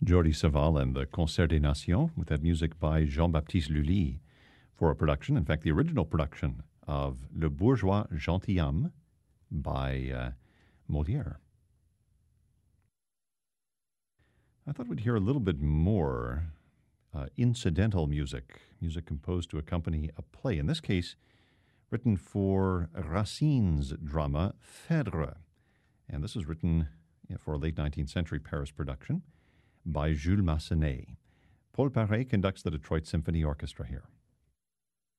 Jordi Savall and the Concert des Nations with that music by Jean-Baptiste Lully for a production, in fact, the original production of Le Bourgeois Gentilhomme by Molière. I thought we'd hear a little bit more incidental music composed to accompany a play, in this case written for Racine's drama Phèdre. And this was written for a late 19th century Paris production by Jules Massenet. Paul Paré conducts the Detroit Symphony Orchestra here.